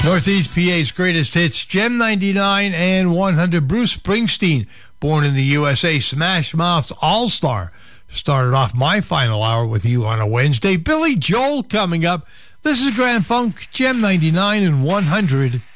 Northeast PA's greatest hits, Gem 99 and 100. Bruce Springsteen, born in the USA, Smash Mouth's All-Star. Started off my final hour with you on a Wednesday. Billy Joel coming up. This is Grand Funk, Gem 99 and 100.